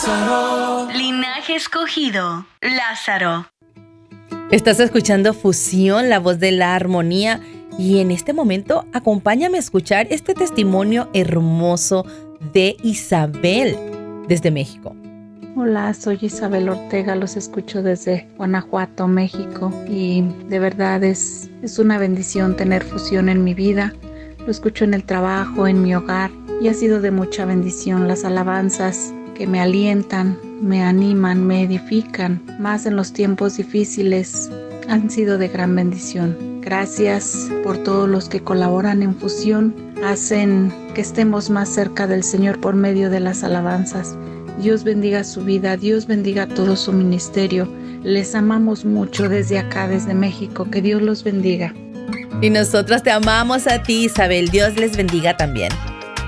Linaje escogido, Lázaro. Estás escuchando Fusión, la voz de la armonía. Y en este momento, acompáñame a escuchar este testimonio hermoso de Isabel desde México. Hola, soy Isabel Ortega, los escucho desde Guanajuato, México. Y de verdad es una bendición tener Fusión en mi vida. Lo escucho en el trabajo, en mi hogar. Y ha sido de mucha bendición las alabanzas que me alientan, me animan, me edifican. Más en los tiempos difíciles han sido de gran bendición. Gracias por todos los que colaboran en Fusión. Hacen que estemos más cerca del Señor por medio de las alabanzas. Dios bendiga su vida, Dios bendiga todo su ministerio. Les amamos mucho desde acá, desde México. Que Dios los bendiga. Y nosotros te amamos a ti, Isabel. Dios les bendiga también.